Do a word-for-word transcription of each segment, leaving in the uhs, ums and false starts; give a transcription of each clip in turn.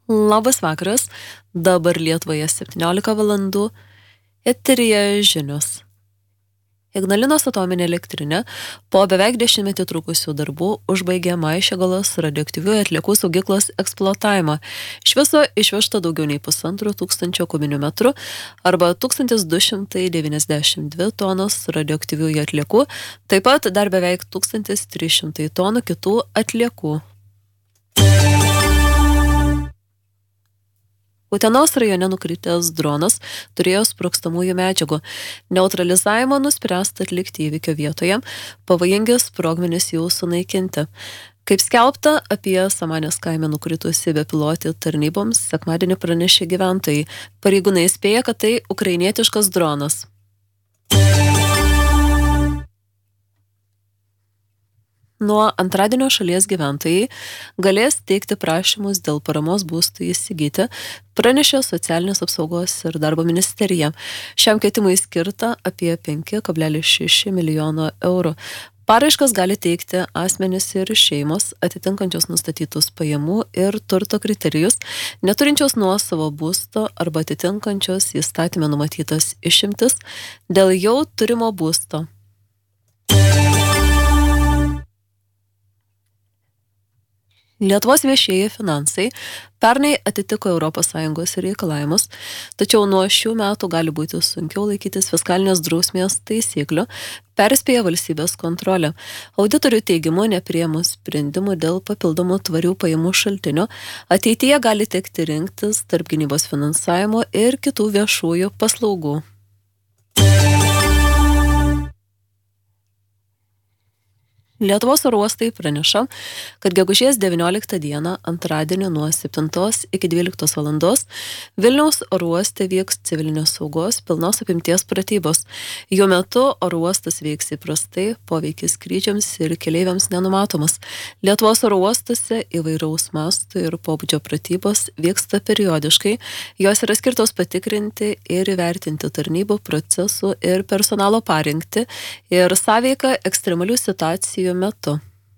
Labas vakaras, dabar Lietuvoje septyniolika valandų, eteryje žinios. Ignalinos atominė elektrinė po beveik dešimtmetį trukusių darbų užbaigė Maišiagalos radioaktyvių atliekų saugyklos eksploatavimą. Iš viso išvežta daugiau nei pusantro tūkstančio kubinių metrų arba tūkstantis du šimtai devyniasdešimt dvi tonos radioaktyvių atliekų, taip pat dar beveik tūkstantis trys šimtai tonų kitų atliekų. Utenos rajone nukritęs dronas turėjo sprogstamųjų medžiagų. Neutralizavimą nuspręsta atlikti įvykio vietoje, pavojingi sprogmenys jau sunaikinti. Kaip skelbta, apie Samanės kaime nukritusi bepilotį tarnyboms sekmadienį pranešė gyventojai. Pareigūnai įspėja, kad tai ukrainietiškas dronas. Nuo antradienio šalies gyventojai galės teikti prašymus dėl paramos būstui įsigyti, pranešė Socialinės apsaugos ir darbo ministerija. Šiam kvietimui skirta apie penki kablelis šeši milijono eurų. Paraiškas gali teikti asmenys ir šeimos, atitinkančios nustatytus pajamų ir turto kriterijus, neturinčios nuosavo būsto arba atitinkančios įstatyme numatytas išimtis dėl jau turimo būsto. Lietuvos viešieji finansai pernai atitiko Europos Sąjungos reikalavimus, tačiau nuo šių metų gali būti sunkiau laikytis fiskalinės drausmės taisyklių, perspėja valstybės kontrolė. Auditorių teigimu, nepriėmus sprendimų dėl papildomų tvarių pajamų šaltinių, ateityje gali tekti rinktis tarp gynybos finansavimo ir kitų viešųjų paslaugų. Lietuvos oro uostai praneša, kad gegužės devynioliktą dieną antradienį nuo septintos iki dvyliktos valandos Vilniaus oro uoste vyks civilinės saugos pilnos apimties pratybos. Jų metu oro uostas veiks įprastai, poveikis skrydžiams ir keleiviams nenumatomas. Lietuvos oro uostuose įvairaus masto ir pobūdžio pratybos vyksta periodiškai. Jos yra skirtos patikrinti ir įvertinti tarnybų, procesų ir personalo parengtį ir sąveiką ekstremalių situacijų metu.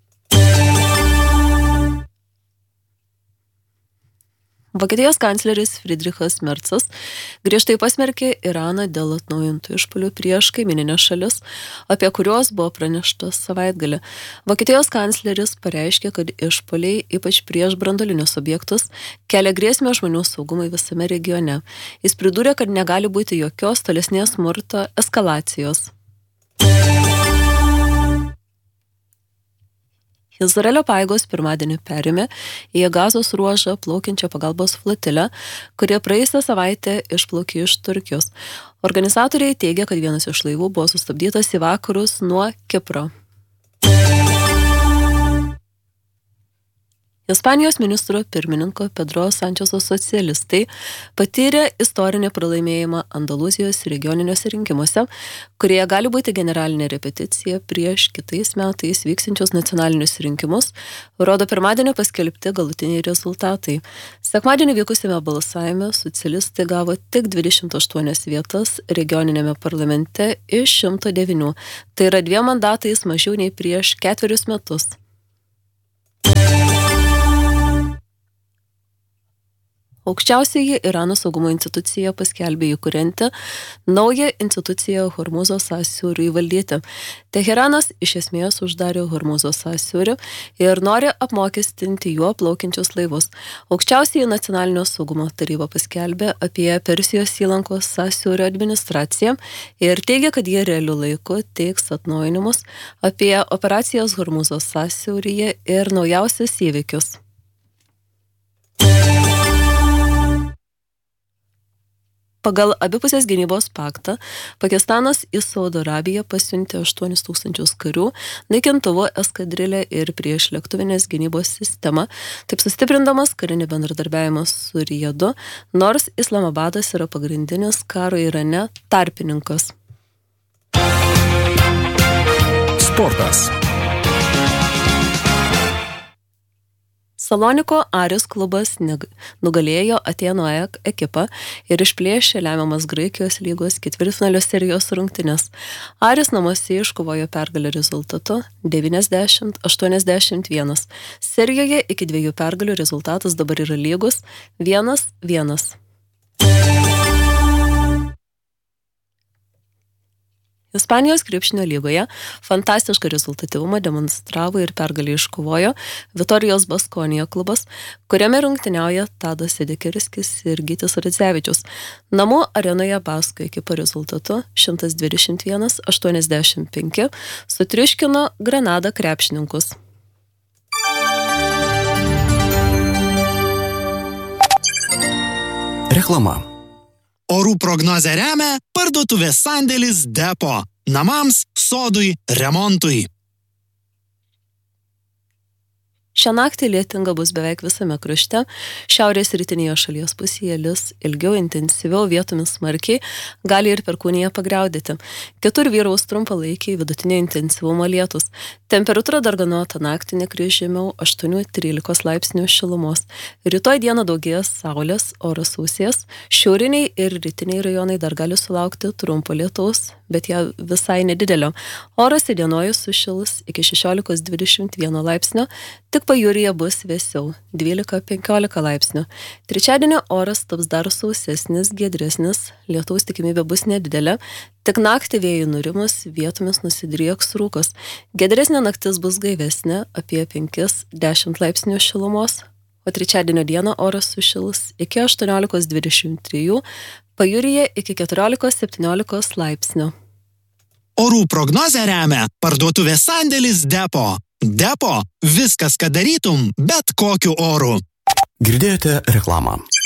Vokietijos kancleris Friedrichas Merzas griežtai pasmerkė Iraną dėl atnaujintų išpuolių prieš kaimyninės šalis, apie kuriuos buvo pranešta savaitgalį. Vokietijos kancleris pareiškė, kad išpuoliai, ypač prieš branduolinius objektus, kelia grėsmę žmonių saugumui visame regione. Jis pridūrė, kad negali būti jokios tolesnės smurto eskalacijos. Izraelio pajėgos pirmadienį perėmė į Gazos ruožą plaukiančią pagalbos flotilę, kurie praėjusią savaitę išplaukė iš Turkijos. Organizatoriai teigia, kad vienas iš laivų buvo sustabdytas į vakarus nuo Kipro. Ispanijos ministro pirmininko Pedro Sančeso socialistai patyrė istorinį pralaimėjimą Andalūzijos regioniniuose rinkimuose, kurie gali būti generalinė repeticija prieš kitais metais vyksinčius nacionalinius rinkimus, rodo pirmadienį paskelbti galutiniai rezultatai. Sekmadienį vykusiame balsavime socialistai gavo tik dvidešimt aštuonias vietas regioninėme parlamente iš šimto devynių. Tai yra dviem mandatais mažiau nei prieš ketverius metus. Aukščiausioji Irano saugumo institucija paskelbė įkurianti naują instituciją Hormūzo sąsiauriui valdyti. Teheranas iš esmės uždarė Hormūzo sąsiaurį ir nori apmokestinti juo plaukiančius laivus. Aukščiausioji nacionalinio saugumo taryba paskelbė apie Persijos įlankos sąsiaurio administraciją ir teigia, kad jie realiu laiku teiks atnaujinimus apie operacijas Hormūzo sąsiauryje ir naujausius įvykius. Pagal abipusės gynybos paktą, Pakistanas į Saudo Arabiją pasiuntė aštuonis tūkstančius karių, naikintuvų eskadrilę ir priešlėktuvinės gynybos sistemą, taip sustiprindamas karinį bendradarbiavimą su Rijadu, nors Islamabadas yra pagrindinis karo Irane tarpininkas. Sportas. Saloniko Aris klubas nugalėjo Atėnų A E K ekipą ir išplėšė lemiamas Graikijos lygos ketvirtfinalio serijos rungtynes. Aris namuose iškovojo pergalę rezultatu devyniasdešimt aštuoniasdešimt vienas. Serijoje iki dviejų pergalių rezultatas dabar yra lygus vienas vienas. Ispanijos krepšinio lygoje fantastišką rezultatyvumą demonstravo ir pergalį iškovojo Vitorijos Baskonija klubas, kuriame rungtyniauja Tadas Sedekerskis ir Gytis Radzevičius. Namų arenoje Basko ekipa rezultatu šimtas dvidešimt vienas aštuoniasdešimt penki sutriuškino Granada krepšininkus. Reklama. Orų prognozę remia parduotuvės sandėlis Depo. Namams, sodui, remontui. Šią naktį lietinga bus beveik visame krašte. Šiaurės rytinėje šalies pusėje lis ilgiau, intensyviau, vietomis smarkiai, gali ir perkūnija pagriaudėti. Kitur vyraus trumpalaikiai vidutinio intensyvumo lietus. Temperatūra darganota naktį nekris žemiau aštuoni trylika laipsnių šilumos. Rytoj dieną daugės saulės, oras sausės. Šiauriniai ir rytiniai rajonai dar gali sulaukti trumpo lietaus, bet ją visai nedidelio. Oras įdienojus sušils iki šešiolikos dvidešimt vieno laipsnio, tik pajūryje bus vėsiau dvylika penkiolika laipsnių. Trečiadienio oras taps dar sausesnis, giedresnis, lietaus tikimybė bus nedidelė, tik naktį vėjui nurimus vietomis nusidrieks rūkas. Giedresnė naktis bus gaivesnė, apie penki dešimt laipsnių šilumos, o trečiadienio dieną oras sušils iki aštuoniolikos dvidešimt trijų, pajūryje iki keturiolikos septyniolikos laipsnių. Orų prognozę remia parduotuvės sandėlis Depo. Depo – viskas, ką darytum, bet kokiu oru. Girdėjote reklamą.